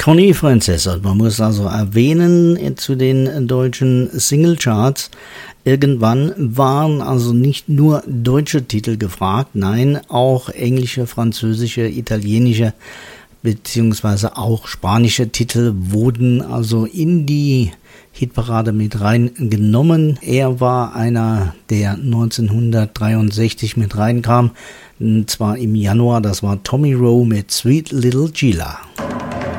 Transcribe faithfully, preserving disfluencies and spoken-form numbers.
Connie Francis, und man muss also erwähnen, zu den deutschen Singlecharts, irgendwann waren also nicht nur deutsche Titel gefragt, nein, auch englische, französische, italienische beziehungsweise auch spanische Titel wurden also in die Hitparade mit reingenommen. Er war einer, der neunzehnhundertdreiundsechzig mit reinkam, und zwar im Januar, das war Tommy Roe mit Sweet Little Gila.